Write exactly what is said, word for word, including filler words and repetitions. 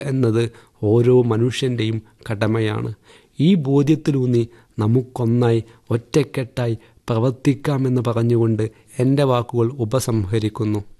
എന്നത് ഓരോ മനുഷ്യൻ്റെയും കടമയാണ്. ഈ ബോധ്യത്തിലൂന്നി നമുക്കൊന്നായി ഒറ്റക്കെട്ടായി പ്രവർത്തിക്കാമെന്ന് പറഞ്ഞുകൊണ്ട് എൻ്റെ വാക്കുകൾ ഉപസംഹരിക്കുന്നു.